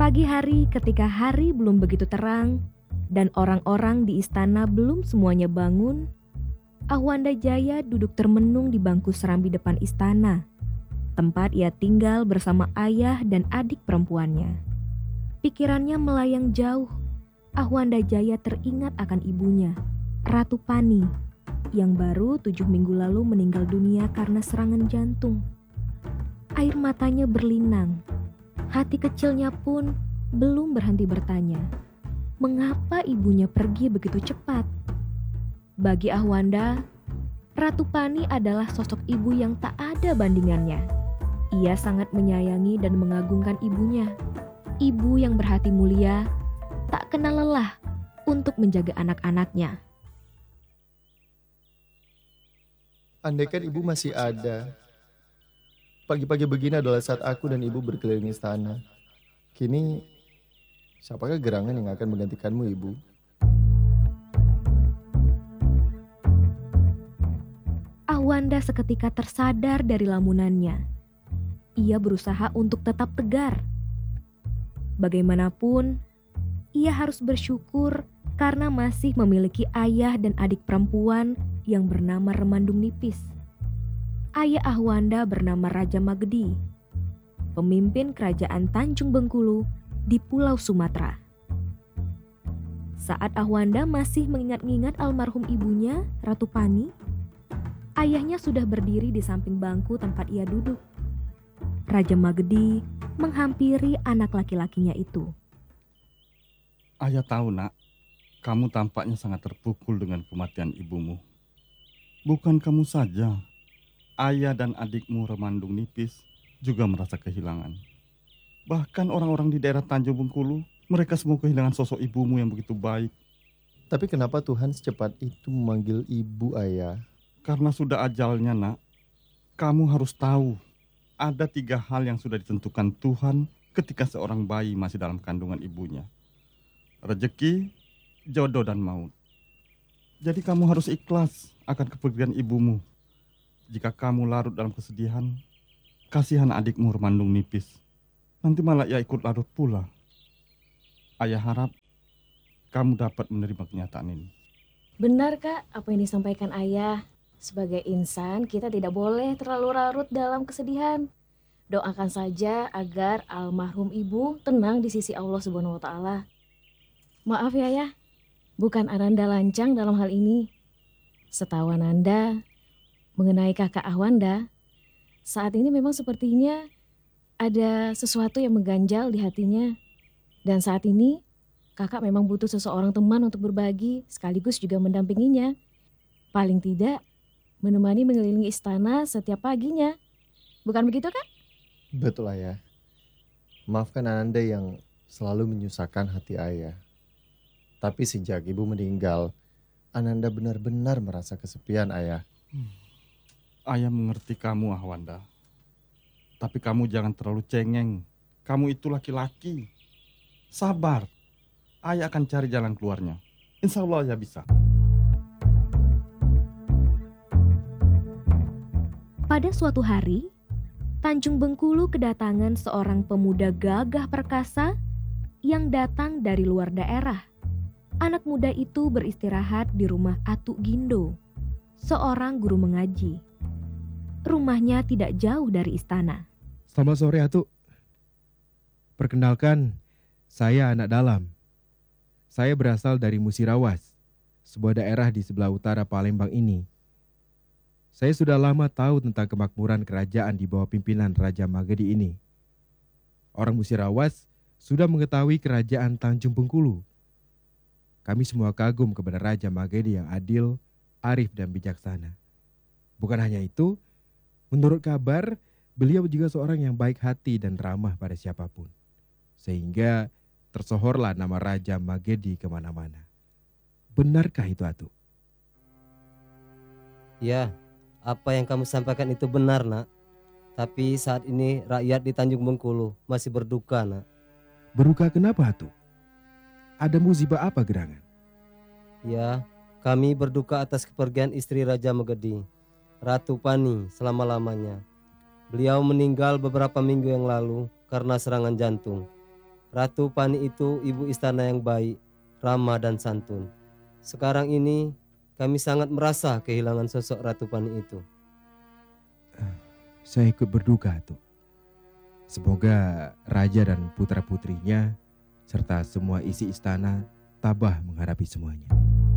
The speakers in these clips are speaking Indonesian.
Pagi hari ketika hari belum begitu terang dan orang-orang di istana belum semuanya bangun, Ahwanda Jaya duduk termenung di bangku serambi depan istana, tempat ia tinggal bersama ayah dan adik perempuannya. Pikirannya melayang jauh. Ahwanda Jaya teringat akan ibunya, Ratu Pani, yang baru 7 minggu lalu meninggal dunia karena serangan jantung. Air matanya berlinang. Hati kecilnya pun belum berhenti bertanya, mengapa ibunya pergi begitu cepat? Bagi Ahwanda, Ratu Pani adalah sosok ibu yang tak ada bandingannya. Ia sangat menyayangi dan mengagungkan ibunya. Ibu yang berhati mulia, tak kenal lelah untuk menjaga anak-anaknya. Andaikan ibu masih ada. Pagi-pagi begini adalah saat aku dan ibu berkeliling istana. Kini, siapakah gerangan yang akan menggantikanmu, ibu? Ahwanda seketika tersadar dari lamunannya. Ia berusaha untuk tetap tegar. Bagaimanapun, ia harus bersyukur karena masih memiliki ayah dan adik perempuan yang bernama Remandung Nipis. Ayah Ahwanda bernama Raja Magedi, pemimpin kerajaan Tanjung Bengkulu di Pulau Sumatera. Saat Ahwanda masih mengingat-ingat almarhum ibunya, Ratu Pani, ayahnya sudah berdiri di samping bangku tempat ia duduk. Raja Magedi menghampiri anak laki-lakinya itu. Ayah tahu, Nak, kamu tampaknya sangat terpukul dengan kematian ibumu. Bukan kamu saja, ayah dan adikmu Remandung Nipis juga merasa kehilangan. Bahkan orang-orang di daerah Tanjung Bengkulu, mereka semua kehilangan sosok ibumu yang begitu baik. Tapi kenapa Tuhan secepat itu memanggil ibu, ayah? Karena sudah ajalnya, Nak. Kamu harus tahu, ada 3 hal yang sudah ditentukan Tuhan ketika seorang bayi masih dalam kandungan ibunya. Rezeki, jodoh, dan maut. Jadi kamu harus ikhlas akan kepergian ibumu. Jika kamu larut dalam kesedihan, kasihan adikmu Remandung Nipis. Nanti malah ia ikut larut pula. Ayah harap kamu dapat menerima kenyataan ini. Benar, Kak, apa yang disampaikan ayah. Sebagai insan, kita tidak boleh terlalu larut dalam kesedihan. Doakan saja agar almarhum ibu tenang di sisi Allah Subhanahu wa Ta'ala. Maaf ya, Ayah, bukan Ananda lancang dalam hal ini. Setahu Ananda mengenai kakak Ahwanda, saat ini memang sepertinya ada sesuatu yang mengganjal di hatinya. Dan saat ini kakak memang butuh seseorang teman untuk berbagi sekaligus juga mendampinginya. Paling tidak menemani mengelilingi istana setiap paginya. Bukan begitu, Kak? Betul, ayah. Maafkan Ananda yang selalu menyusahkan hati ayah. Tapi sejak ibu meninggal, Ananda benar-benar merasa kesepian, ayah. Ayah mengerti kamu, Ahwanda. Tapi kamu jangan terlalu cengeng. Kamu itu laki-laki. Sabar. Ayah akan cari jalan keluarnya. Insya Allah ayah bisa. Pada suatu hari, Tanjung Bengkulu kedatangan seorang pemuda gagah perkasa yang datang dari luar daerah. Anak muda itu beristirahat di rumah Atuk Gindo, seorang guru mengaji. Rumahnya tidak jauh dari istana. Selamat sore, Atuk. Perkenalkan, saya anak dalam. Saya berasal dari Musirawas, sebuah daerah di sebelah utara Palembang ini. Saya sudah lama tahu tentang kemakmuran kerajaan di bawah pimpinan Raja Magedi ini. Orang Musirawas sudah mengetahui kerajaan Tanjung Bengkulu. Kami semua kagum kepada Raja Magedi yang adil, arif, dan bijaksana. Bukan hanya itu, menurut kabar, beliau juga seorang yang baik hati dan ramah pada siapapun. Sehingga tersohorlah nama Raja Magedi kemana-mana. Benarkah itu, Atuk? Ya, apa yang kamu sampaikan itu benar, Nak. Tapi saat ini rakyat di Tanjung Bengkulu masih berduka, Nak. Berduka kenapa, Atuk? Ada musibah apa gerangan? Ya, kami berduka atas kepergian istri Raja Magedi, Ratu Pani, selama-lamanya. Beliau meninggal beberapa minggu yang lalu karena serangan jantung. Ratu Pani itu ibu istana yang baik, ramah dan santun. Sekarang ini kami sangat merasa kehilangan sosok Ratu Pani itu. Saya ikut berduka, Atuk. Semoga raja dan putra-putrinya serta semua isi istana tabah menghadapi semuanya.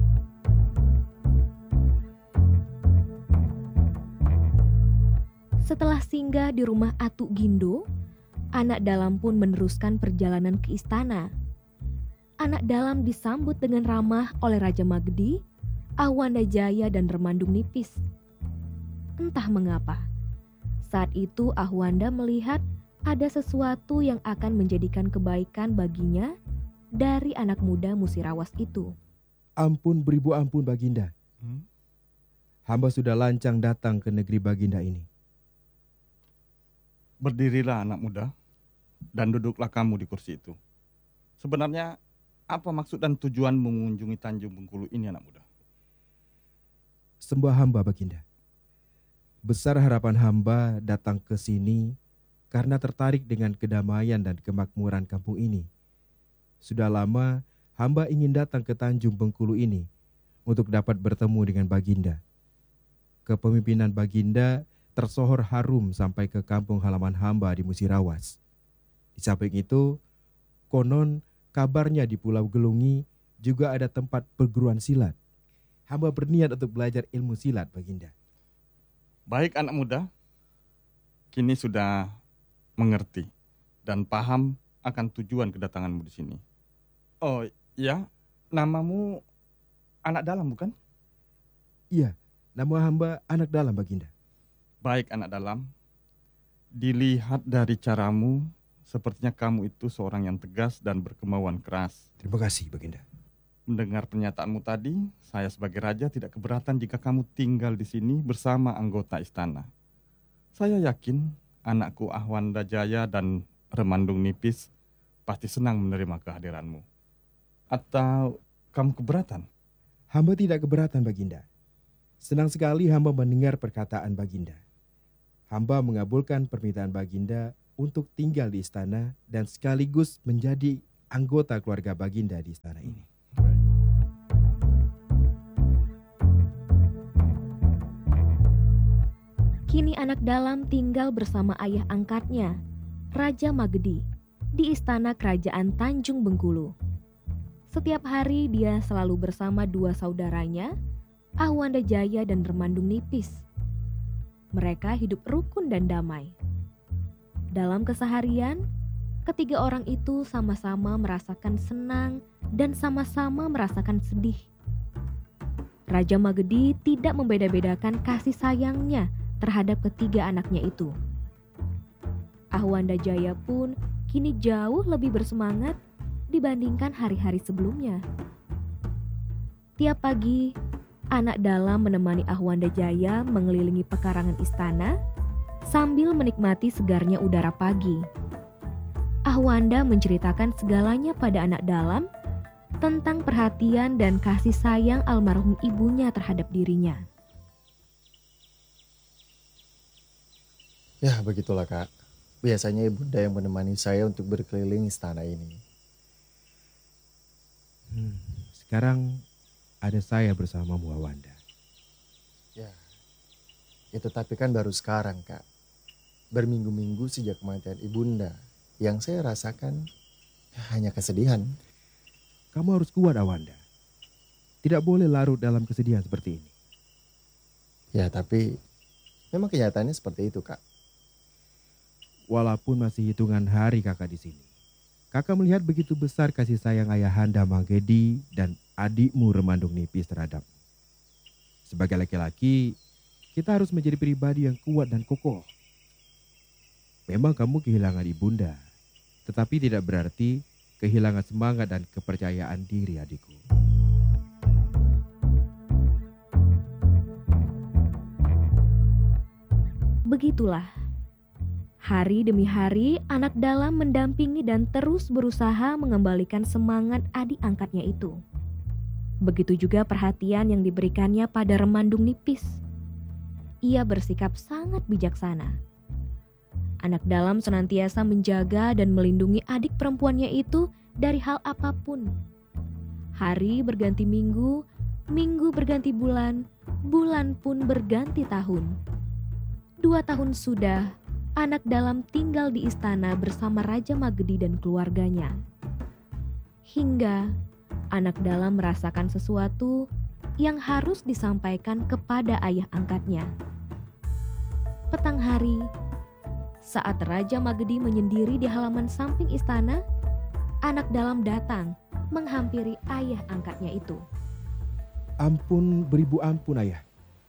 Setelah singgah di rumah Atuk Gindo, anak dalam pun meneruskan perjalanan ke istana. Anak dalam disambut dengan ramah oleh Raja Magedi, Ahwanda Jaya dan Remandung Nipis. Entah mengapa, saat itu Ahwanda melihat ada sesuatu yang akan menjadikan kebaikan baginya dari anak muda Musirawas itu. Ampun beribu ampun Baginda. Hamba sudah lancang datang ke negeri Baginda ini. Berdirilah anak muda dan duduklah kamu di kursi itu. Sebenarnya apa maksud dan tujuan mengunjungi Tanjung Bengkulu ini anak muda? Sembah hamba Baginda. Besar harapan hamba datang ke sini karena tertarik dengan kedamaian dan kemakmuran kampung ini. Sudah lama hamba ingin datang ke Tanjung Bengkulu ini untuk dapat bertemu dengan Baginda. Kepemimpinan Baginda tersohor harum sampai ke kampung halaman hamba di Musirawas. Di samping itu, konon kabarnya di Pulau Gelungi juga ada tempat perguruan silat. Hamba berniat untuk belajar ilmu silat, Baginda. Baik anak muda, kini sudah mengerti dan paham akan tujuan kedatanganmu di sini. Oh ya, namamu anak dalam bukan? Iya, nama hamba anak dalam, Baginda. Baik anak dalam, dilihat dari caramu, sepertinya kamu itu seorang yang tegas dan berkemauan keras. Terima kasih, Baginda. Mendengar pernyataanmu tadi, saya sebagai raja tidak keberatan jika kamu tinggal di sini bersama anggota istana. Saya yakin anakku Ahwanda Jaya dan Remandung Nipis pasti senang menerima kehadiranmu. Atau kamu keberatan? Hamba tidak keberatan, Baginda. Senang sekali hamba mendengar perkataan Baginda. Hamba mengabulkan permintaan Baginda untuk tinggal di istana dan sekaligus menjadi anggota keluarga Baginda di istana ini. Kini anak dalam tinggal bersama ayah angkatnya, Raja Magedi, di istana kerajaan Tanjung Bengkulu. Setiap hari dia selalu bersama dua saudaranya, Ahwanda Jaya dan Remandung Nipis. Mereka hidup rukun dan damai. Dalam keseharian, ketiga orang itu sama-sama merasakan senang dan sama-sama merasakan sedih. Raja Magedi tidak membeda-bedakan kasih sayangnya terhadap ketiga anaknya itu. Ahwanda Jaya pun kini jauh lebih bersemangat dibandingkan hari-hari sebelumnya. Tiap pagi, anak dalam menemani Ahwanda Jaya mengelilingi pekarangan istana sambil menikmati segarnya udara pagi. Ahwanda menceritakan segalanya pada anak dalam tentang perhatian dan kasih sayang almarhum ibunya terhadap dirinya. Ya begitulah Kak. Biasanya ibunda yang menemani saya untuk berkeliling istana ini. Sekarang ada saya bersamamu, Ahwanda. Ya, itu tapi kan baru sekarang Kak. Berminggu-minggu sejak kematian ibunda. Yang saya rasakan hanya kesedihan. Kamu harus kuat, Ahwanda. Tidak boleh larut dalam kesedihan seperti ini. Ya tapi memang kenyataannya seperti itu Kak. Walaupun masih hitungan hari kakak di sini, kakak melihat begitu besar kasih sayang ayahanda Magedi dan adikmu Remandung Nipis terhadapmu. Sebagai laki-laki, kita harus menjadi pribadi yang kuat dan kokoh. Memang kamu kehilangan ibunda, tetapi tidak berarti kehilangan semangat dan kepercayaan diri, adikku. Begitulah. Hari demi hari, anak dalam mendampingi dan terus berusaha mengembalikan semangat adik angkatnya itu. Begitu juga perhatian yang diberikannya pada Remandung Nipis. Ia bersikap sangat bijaksana. Anak dalam senantiasa menjaga dan melindungi adik perempuannya itu dari hal apapun. Hari berganti minggu, minggu berganti bulan, bulan pun berganti tahun. 2 tahun sudah, anak dalam tinggal di istana bersama Raja Magedi dan keluarganya. Hingga anak dalam merasakan sesuatu yang harus disampaikan kepada ayah angkatnya. Petang hari, saat Raja Magedi menyendiri di halaman samping istana, anak dalam datang menghampiri ayah angkatnya itu. Ampun beribu ampun ayah.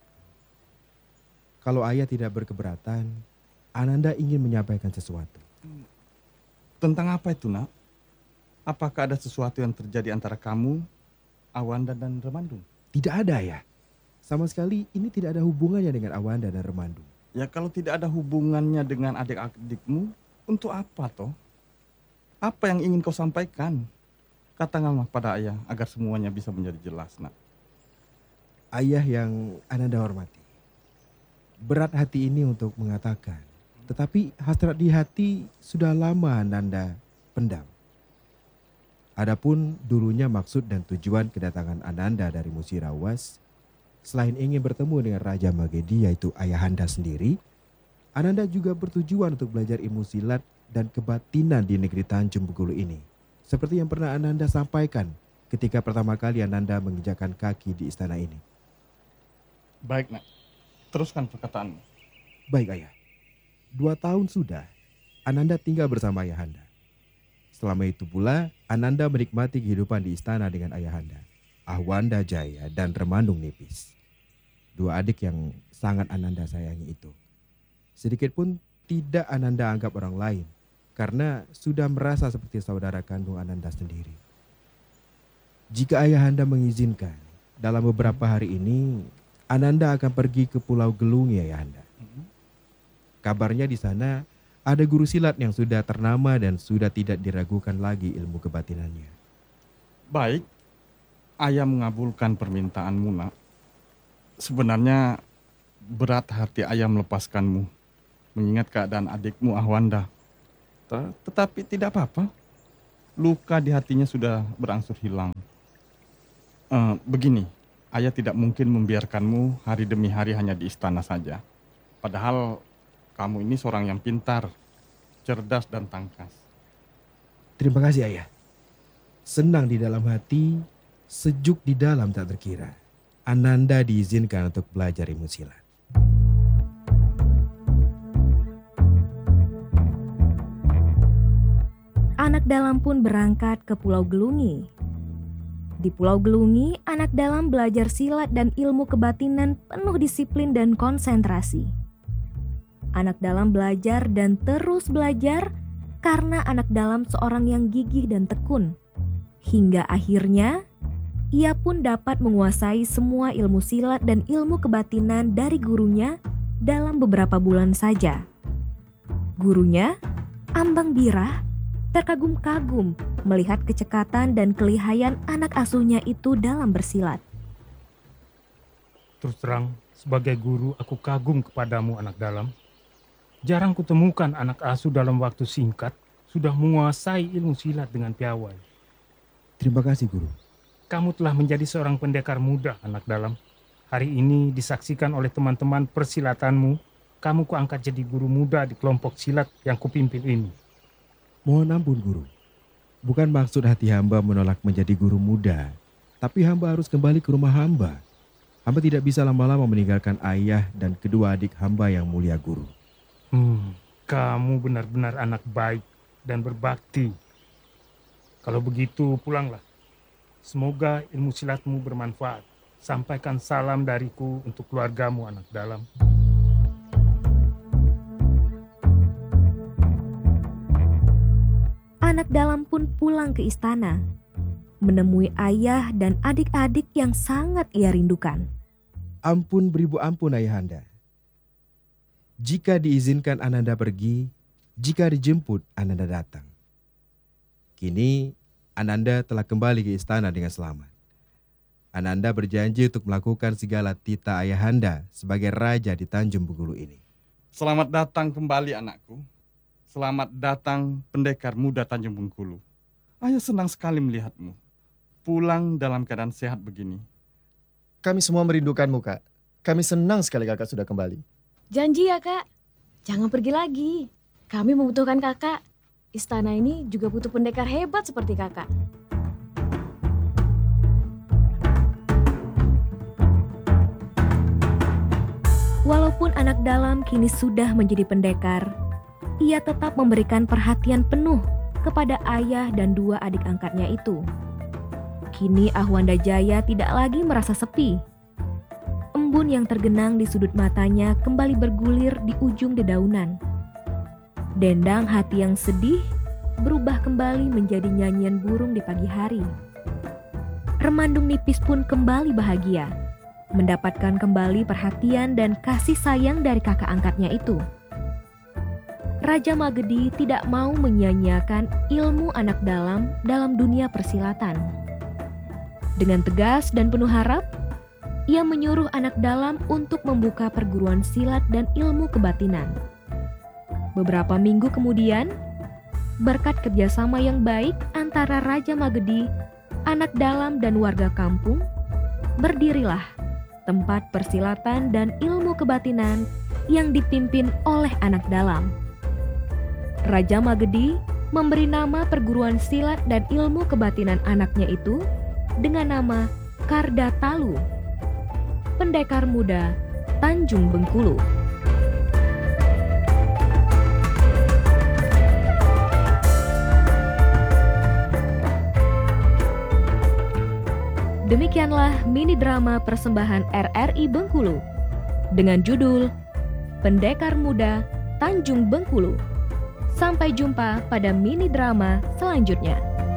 Kalau ayah tidak berkeberatan, Ananda ingin menyampaikan sesuatu. Tentang apa itu, nak? Apakah ada sesuatu yang terjadi antara kamu, Awanda dan Remandung? Tidak ada ayah. Sama sekali ini tidak ada hubungannya dengan Awanda dan Remandung. Ya kalau tidak ada hubungannya dengan adik-adikmu, untuk apa toh? Apa yang ingin kau sampaikan? Katakanlah pada ayah agar semuanya bisa menjadi jelas, nak. Ayah yang Ananda hormati, berat hati ini untuk mengatakan, tetapi hasrat di hati sudah lama Ananda pendam. Adapun dulunya maksud dan tujuan kedatangan Ananda dari Musirawas, selain ingin bertemu dengan Raja Magedi yaitu Ayahanda sendiri, Ananda juga bertujuan untuk belajar ilmu silat dan kebatinan di negeri Tanjung Bengkulu ini. Seperti yang pernah Ananda sampaikan ketika pertama kali Ananda menginjakkan kaki di istana ini. Baik, nak. Teruskan perkataanmu. Baik ayah, 2 tahun sudah Ananda tinggal bersama Ayahanda. Selama itu pula Ananda menikmati kehidupan di istana dengan Ayahanda, Ahwanda Jaya dan Remandung Nipis. 2 adik yang sangat Ananda sayangi itu. Sedikit pun tidak Ananda anggap orang lain karena sudah merasa seperti saudara kandung Ananda sendiri. Jika Ayahanda mengizinkan, dalam beberapa hari ini Ananda akan pergi ke Pulau Gelungi, Ayahanda. Kabarnya di sana ada guru silat yang sudah ternama dan sudah tidak diragukan lagi ilmu kebatinannya. Baik, ayah mengabulkan permintaanmu, nak. Sebenarnya berat hati ayah melepaskanmu, mengingat keadaan adikmu Ahwanda. Tetapi tidak apa-apa, luka di hatinya sudah berangsur hilang. Begini, ayah tidak mungkin membiarkanmu hari demi hari hanya di istana saja. Padahal kamu ini seorang yang pintar, cerdas dan tangkas. Terima kasih ayah. Senang di dalam hati, sejuk di dalam tak terkira. Ananda diizinkan untuk belajar ilmu silat. Anak dalam pun berangkat ke Pulau Gelungi. Di Pulau Gelungi, anak dalam belajar silat dan ilmu kebatinan penuh disiplin dan konsentrasi. Anak dalam belajar dan terus belajar karena anak dalam seorang yang gigih dan tekun. Hingga akhirnya, ia pun dapat menguasai semua ilmu silat dan ilmu kebatinan dari gurunya dalam beberapa bulan saja. Gurunya, Ambang Birah, terkagum-kagum melihat kecekatan dan kelihayan anak asuhnya itu dalam bersilat. Terus terang, sebagai guru aku kagum kepadamu anak dalam. Jarang kutemukan anak asuh dalam waktu singkat sudah menguasai ilmu silat dengan piawai. Terima kasih guru. Kamu telah menjadi seorang pendekar muda anak dalam. Hari ini disaksikan oleh teman-teman persilatanmu, kamu kuangkat jadi guru muda di kelompok silat yang kupimpin ini. Mohon ampun guru. Bukan maksud hati hamba menolak menjadi guru muda, tapi hamba harus kembali ke rumah hamba. Hamba tidak bisa lama-lama meninggalkan ayah dan kedua adik hamba yang mulia guru. Kamu benar-benar anak baik dan berbakti. Kalau begitu pulanglah. Semoga ilmu silatmu bermanfaat. Sampaikan salam dariku untuk keluargamu anak dalam. Anak dalam pun pulang ke istana, menemui ayah dan adik-adik yang sangat ia rindukan. Ampun beribu ampun Ayahanda. Jika diizinkan Ananda pergi, jika dijemput Ananda datang. Kini Ananda telah kembali ke istana dengan selamat. Ananda berjanji untuk melakukan segala titah Ayahanda sebagai raja di Tanjung Bengkulu ini. Selamat datang kembali, anakku. Selamat datang pendekar muda Tanjung Bengkulu. Ayah senang sekali melihatmu. Pulang dalam keadaan sehat begini. Kami semua merindukanmu, Kak. Kami senang sekali Kakak sudah kembali. Janji ya Kak, jangan pergi lagi. Kami membutuhkan Kakak. Istana ini juga butuh pendekar hebat seperti Kakak. Walaupun anak dalam kini sudah menjadi pendekar, ia tetap memberikan perhatian penuh kepada ayah dan dua adik angkatnya itu. Kini Ahwanda Jaya tidak lagi merasa sepi. Embun yang tergenang di sudut matanya kembali bergulir di ujung dedaunan. Dendang hati yang sedih berubah kembali menjadi nyanyian burung di pagi hari. Remandung nipis pun kembali bahagia, mendapatkan kembali perhatian dan kasih sayang dari kakak angkatnya itu. Raja Magedi tidak mau menyia-nyiakan ilmu anak dalam dunia persilatan. Dengan tegas dan penuh harap, ia menyuruh anak dalam untuk membuka perguruan silat dan ilmu kebatinan. Beberapa minggu kemudian, berkat kerjasama yang baik antara Raja Magedi, anak dalam dan warga kampung, berdirilah tempat persilatan dan ilmu kebatinan yang dipimpin oleh anak dalam. Raja Magedi memberi nama perguruan silat dan ilmu kebatinan anaknya itu dengan nama Kardatalu, pendekar muda Tanjung Bengkulu. Demikianlah mini drama persembahan RRI Bengkulu dengan judul Pendekar Muda Tanjung Bengkulu. Sampai jumpa pada mini drama selanjutnya.